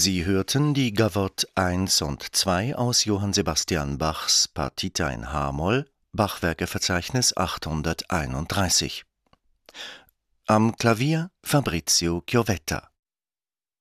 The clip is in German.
Sie hörten die Gavotte 1 und 2 aus Johann Sebastian Bachs Partita in h-Moll, Bachwerkeverzeichnis 831. Am Klavier Fabrizio Chiovetta.